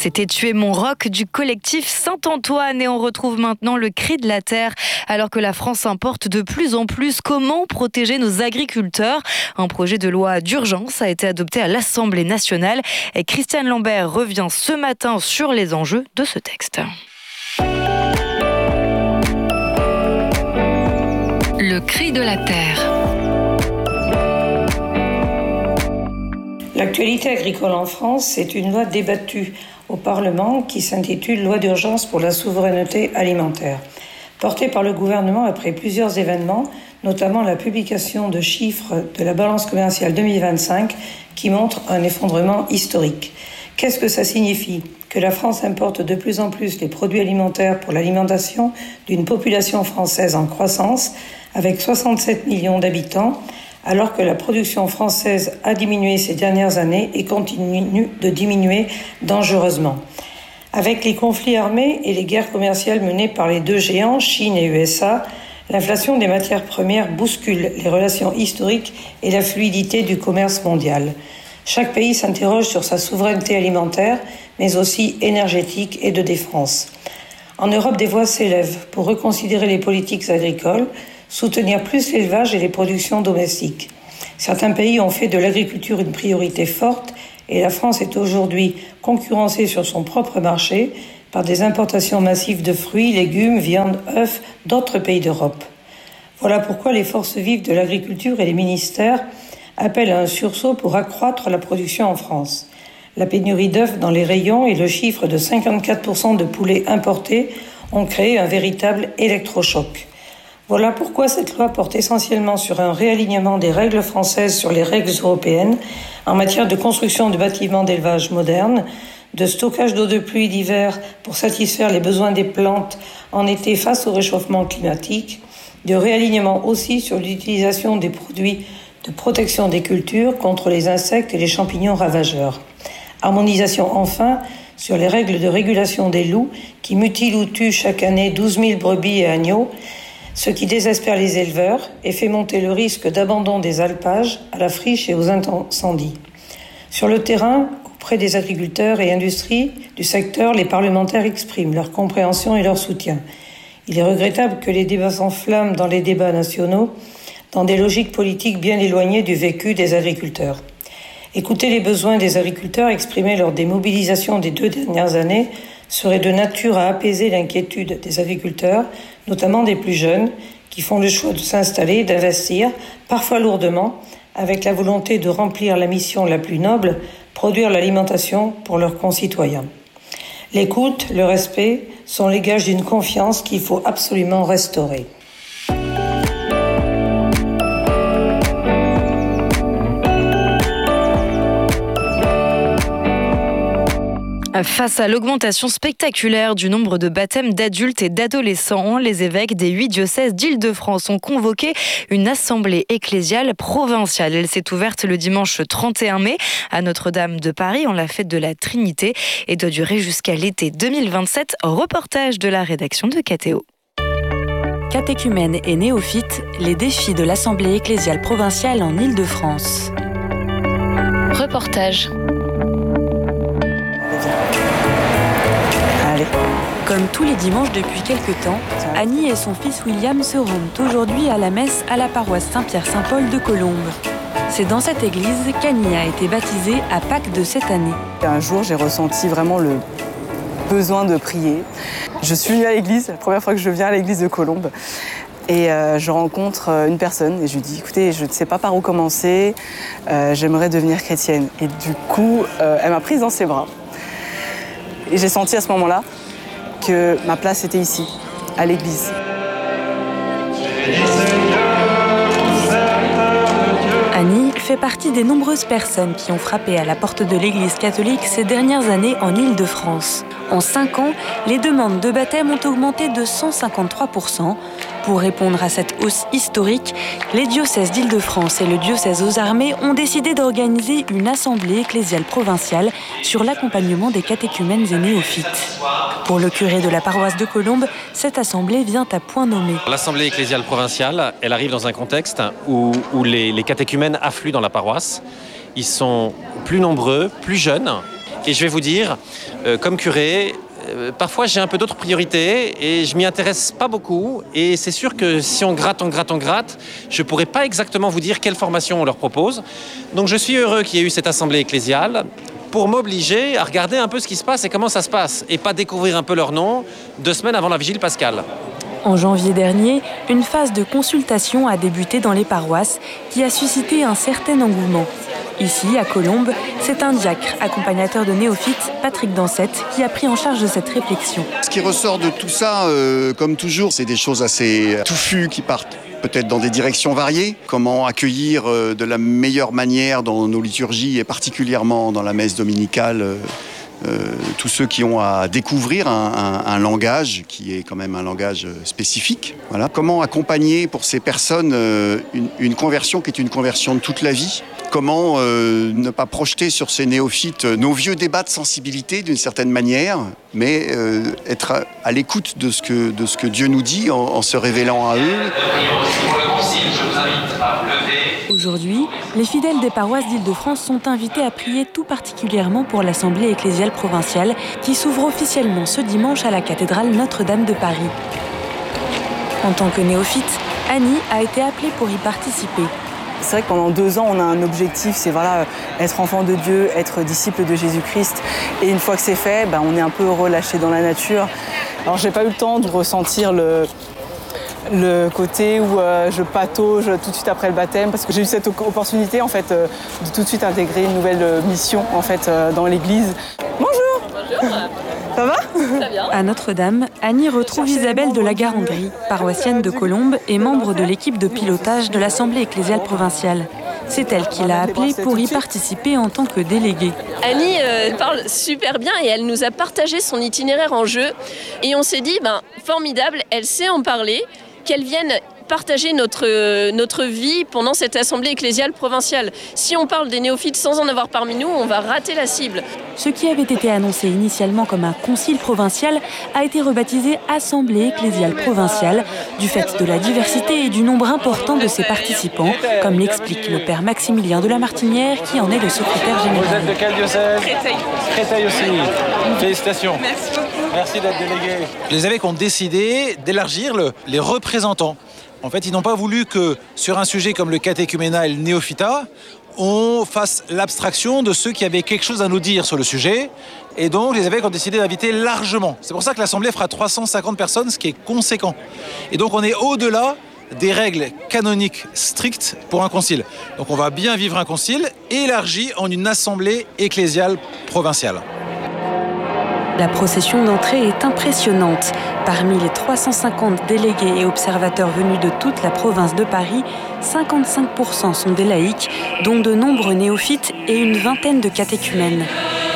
C'était Tuer mon roc du collectif Saint-Antoine et on retrouve maintenant le cri de la terre. Alors que la France importe de plus en plus, comment protéger nos agriculteurs ? Un projet de loi d'urgence a été adopté à l'Assemblée nationale et Christiane Lambert revient ce matin sur les enjeux de ce texte. Le cri de la terre. L'actualité agricole en France, c'est une loi débattue au Parlement qui s'intitule « Loi d'urgence pour la souveraineté alimentaire ». Portée par le gouvernement après plusieurs événements, notamment la publication de chiffres de la balance commerciale 2025 qui montrent un effondrement historique. Qu'est-ce que ça signifie ? Que la France importe de plus en plus les produits alimentaires pour l'alimentation d'une population française en croissance, avec 67 millions d'habitants, alors que la production française a diminué ces dernières années et continue de diminuer dangereusement. Avec les conflits armés et les guerres commerciales menées par les deux géants, Chine et USA, l'inflation des matières premières bouscule les relations historiques et la fluidité du commerce mondial. Chaque pays s'interroge sur sa souveraineté alimentaire, mais aussi énergétique et de défense. En Europe, des voix s'élèvent pour reconsidérer les politiques agricoles, soutenir plus l'élevage et les productions domestiques. Certains pays ont fait de l'agriculture une priorité forte et la France est aujourd'hui concurrencée sur son propre marché par des importations massives de fruits, légumes, viandes, œufs d'autres pays d'Europe. Voilà pourquoi les forces vives de l'agriculture et les ministères appellent à un sursaut pour accroître la production en France. La pénurie d'œufs dans les rayons et le chiffre de 54% de poulets importés ont créé un véritable électrochoc. Voilà pourquoi cette loi porte essentiellement sur un réalignement des règles françaises sur les règles européennes en matière de construction de bâtiments d'élevage modernes, de stockage d'eau de pluie d'hiver pour satisfaire les besoins des plantes en été face au réchauffement climatique, de réalignement aussi sur l'utilisation des produits de protection des cultures contre les insectes et les champignons ravageurs. Harmonisation enfin sur les règles de régulation des loups qui mutilent ou tuent chaque année 12 000 brebis et agneaux, ce qui désespère les éleveurs et fait monter le risque d'abandon des alpages à la friche et aux incendies. Sur le terrain, auprès des agriculteurs et industries du secteur, les parlementaires expriment leur compréhension et leur soutien. Il est regrettable que les débats s'enflamment dans les débats nationaux, dans des logiques politiques bien éloignées du vécu des agriculteurs. Écouter les besoins des agriculteurs exprimés lors des mobilisations des 2 dernières années serait de nature à apaiser l'inquiétude des agriculteurs, notamment des plus jeunes, qui font le choix de s'installer, d'investir, parfois lourdement, avec la volonté de remplir la mission la plus noble, produire l'alimentation pour leurs concitoyens. L'écoute, le respect sont les gages d'une confiance qu'il faut absolument restaurer. Face à l'augmentation spectaculaire du nombre de baptêmes d'adultes et d'adolescents, les évêques des 8 diocèses d'Île-de-France ont convoqué une assemblée ecclésiale provinciale. Elle s'est ouverte le dimanche 31 mai à Notre-Dame de Paris en la fête de la Trinité et doit durer jusqu'à l'été 2027. Reportage de la rédaction de KTO. Catéchumènes et néophytes, les défis de l'assemblée ecclésiale provinciale en Île-de-France. Reportage. Allez. Comme tous les dimanches depuis quelques temps, Annie et son fils William se rendent aujourd'hui à la messe à la paroisse Saint-Pierre-Saint-Paul de Colombes. C'est dans cette église qu'Annie a été baptisée à Pâques de cette année. Un jour, j'ai ressenti vraiment le besoin de prier. Je suis venue à l'église, la première fois que je viens à l'église de Colombes. Et je rencontre une personne et je lui dis « Écoutez, je ne sais pas par où commencer, j'aimerais devenir chrétienne. » Et du coup, elle m'a prise dans ses bras. Et j'ai senti à ce moment-là que ma place était ici, à l'église. Annie fait partie des nombreuses personnes qui ont frappé à la porte de l'église catholique ces dernières années en Île-de-France. En 5 ans, les demandes de baptême ont augmenté de 153%. Pour répondre à cette hausse historique, les diocèses d'Île-de-France et le diocèse aux armées ont décidé d'organiser une assemblée ecclésiale provinciale sur l'accompagnement des catéchumènes et néophytes. Pour le curé de la paroisse de Colombes, cette assemblée vient à point nommé. L'assemblée ecclésiale provinciale, elle arrive dans un contexte où les catéchumènes affluent dans la paroisse. Ils sont plus nombreux, plus jeunes. Et je vais vous dire, comme curé, parfois j'ai un peu d'autres priorités et je m'y intéresse pas beaucoup. Et c'est sûr que si on gratte, je pourrais pas exactement vous dire quelle formation on leur propose. Donc je suis heureux qu'il y ait eu cette assemblée ecclésiale pour m'obliger à regarder un peu ce qui se passe et comment ça se passe, et pas découvrir un peu leur nom 2 semaines avant la vigile pascale. En janvier dernier, une phase de consultation a débuté dans les paroisses qui a suscité un certain engouement. Ici, à Colombes, c'est un diacre, accompagnateur de néophytes, Patrick Dansette, qui a pris en charge cette réflexion. Ce qui ressort de tout ça, comme toujours, c'est des choses assez touffues qui partent peut-être dans des directions variées. Comment accueillir de la meilleure manière dans nos liturgies et particulièrement dans la messe dominicale tous ceux qui ont à découvrir un langage qui est quand même un langage spécifique. Voilà. Comment accompagner pour ces personnes une conversion qui est une conversion de toute la vie. Comment ne pas projeter sur ces néophytes nos vieux débats de sensibilité d'une certaine manière, mais être à l'écoute de ce que Dieu nous dit en se révélant à eux. Aujourd'hui, les fidèles des paroisses d'Île-de-France sont invités à prier tout particulièrement pour l'Assemblée ecclésiale provinciale qui s'ouvre officiellement ce dimanche à la cathédrale Notre-Dame de Paris. En tant que néophyte, Annie a été appelée pour y participer. C'est vrai que pendant 2 ans, on a un objectif, c'est être enfant de Dieu, être disciple de Jésus-Christ. Et une fois que c'est fait, on est un peu relâché dans la nature. Alors j'ai pas eu le temps de ressentir le côté où je patauge tout de suite après le baptême, parce que j'ai eu cette opportunité en fait de tout de suite intégrer une nouvelle mission en fait dans l'église. Bonjour. Ça va ? Très bien. À Notre-Dame, Annie retrouve Isabelle de la Garandrie, paroissienne de Colombes et membre de l'équipe de pilotage de l'Assemblée ecclésiale provinciale. C'est elle qui l'a appelée pour y participer en tant que déléguée. Annie parle super bien et elle nous a partagé son itinéraire en jeu. Et on s'est dit, formidable, elle sait en parler, qu'elle vienne partager notre vie pendant cette assemblée ecclésiale provinciale. Si on parle des néophytes sans en avoir parmi nous, on va rater la cible. Ce qui avait été annoncé initialement comme un concile provincial a été rebaptisé Assemblée ecclésiale provinciale du fait de la diversité et du nombre important de ses participants, comme l'explique le père Maximilien de la Martinière qui en est le secrétaire général. Vous êtes de quel diocèse ? Créteil. Créteil aussi. Félicitations. Merci beaucoup. Merci d'être délégué. Les évêques ont décidé d'élargir les représentants. En fait, ils n'ont pas voulu que, sur un sujet comme le catéchuménat et le néophytat, on fasse l'abstraction de ceux qui avaient quelque chose à nous dire sur le sujet. Et donc, les évêques ont décidé d'inviter largement. C'est pour ça que l'Assemblée fera 350 personnes, ce qui est conséquent. Et donc, on est au-delà des règles canoniques strictes pour un concile. Donc, on va bien vivre un concile élargi en une Assemblée ecclésiale provinciale. La procession d'entrée est impressionnante. Parmi les 350 délégués et observateurs venus de toute la province de Paris, 55% sont des laïcs, dont de nombreux néophytes et une vingtaine de catéchumènes.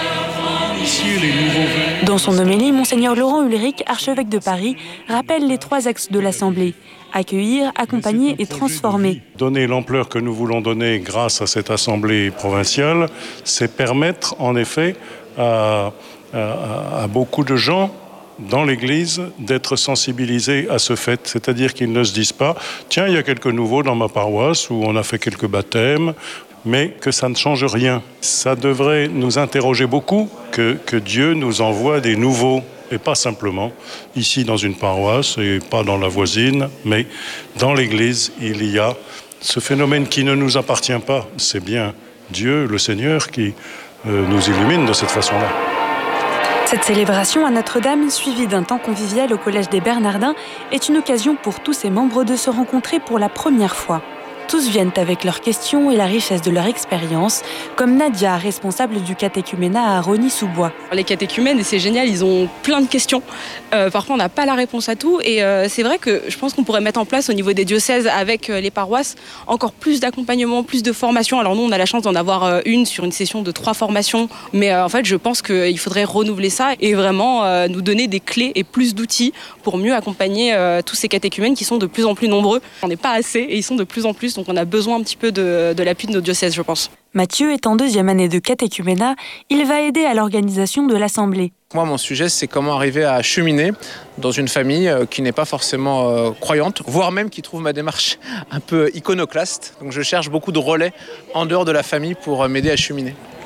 Dans son homélie, Monseigneur Laurent Ulrich, archevêque de Paris, rappelle les 3 axes de l'Assemblée: accueillir, accompagner et transformer. Donner l'ampleur que nous voulons donner grâce à cette Assemblée provinciale, c'est permettre en effet à beaucoup de gens dans l'Église d'être sensibilisés à ce fait. C'est-à-dire qu'ils ne se disent pas « Tiens, il y a quelques nouveaux dans ma paroisse où on a fait quelques baptêmes », mais que ça ne change rien. Ça devrait nous interroger beaucoup que Dieu nous envoie des nouveaux, et pas simplement ici dans une paroisse et pas dans la voisine, mais dans l'Église, il y a ce phénomène qui ne nous appartient pas. C'est bien Dieu, le Seigneur, qui nous illumine de cette façon-là. Cette célébration à Notre-Dame, suivie d'un temps convivial au Collège des Bernardins, est une occasion pour tous ses membres de se rencontrer pour la première fois. Tous viennent avec leurs questions et la richesse de leur expérience, comme Nadia, responsable du catéchuménat à Rosny-sous-Bois. Les catéchumènes, c'est génial, ils ont plein de questions. Parfois, on n'a pas la réponse à tout. Et c'est vrai que je pense qu'on pourrait mettre en place au niveau des diocèses avec les paroisses encore plus d'accompagnement, plus de formation. Alors nous, on a la chance d'en avoir une sur une session de 3 formations. Mais en fait, je pense qu'il faudrait renouveler ça et vraiment nous donner des clés et plus d'outils pour mieux accompagner tous ces catéchumènes qui sont de plus en plus nombreux. On n'est pas assez et ils sont de plus en plus. Donc on a besoin un petit peu de l'appui de nos diocèses, je pense. Mathieu est en 2e année de catéchuménat. Il va aider à l'organisation de l'Assemblée. Moi, mon sujet, c'est comment arriver à cheminer dans une famille qui n'est pas forcément croyante, voire même qui trouve ma démarche un peu iconoclaste. Donc je cherche beaucoup de relais en dehors de la famille pour m'aider à cheminer.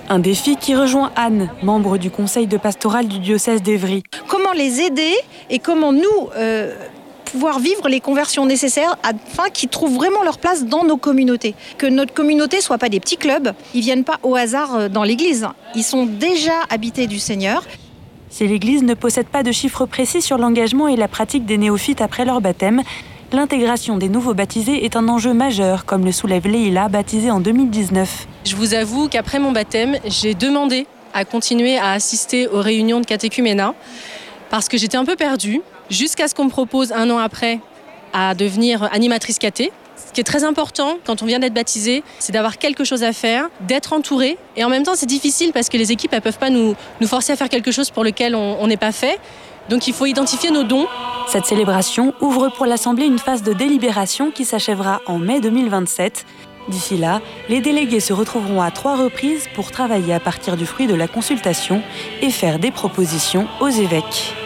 Un défi qui rejoint Anne, membre du conseil de pastoral du diocèse d'Évry. Comment les aider et comment nous pouvoir vivre les conversions nécessaires afin qu'ils trouvent vraiment leur place dans nos communautés. Que notre communauté ne soit pas des petits clubs, ils ne viennent pas au hasard dans l'église. Ils sont déjà habités du Seigneur. Si l'église ne possède pas de chiffres précis sur l'engagement et la pratique des néophytes après leur baptême, l'intégration des nouveaux baptisés est un enjeu majeur, comme le soulève Leïla, baptisée en 2019. Je vous avoue qu'après mon baptême, j'ai demandé à continuer à assister aux réunions de catéchuménat parce que j'étais un peu perdue, jusqu'à ce qu'on me propose 1 an après à devenir animatrice caté. Ce qui est très important quand on vient d'être baptisé, c'est d'avoir quelque chose à faire, d'être entouré. Et en même temps, c'est difficile parce que les équipes ne peuvent pas nous forcer à faire quelque chose pour lequel on n'est pas fait. Donc il faut identifier nos dons. Cette célébration ouvre pour l'Assemblée une phase de délibération qui s'achèvera en mai 2027. D'ici là, les délégués se retrouveront à 3 reprises pour travailler à partir du fruit de la consultation et faire des propositions aux évêques.